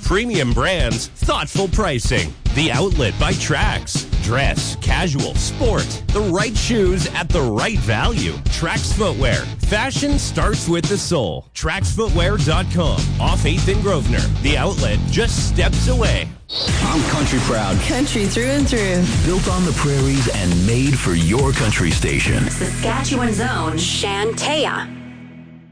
Premium brands, thoughtful pricing. The Outlet by Trax. Dress, casual, sport. The right shoes at the right value. Trax Footwear. Fashion starts with the soul. TraxFootwear.com. Off 8th and Grosvenor. The Outlet just steps away. I'm country proud. Country through and through. Built on the prairies and made for your country station. Saskatchewan's own Shantea.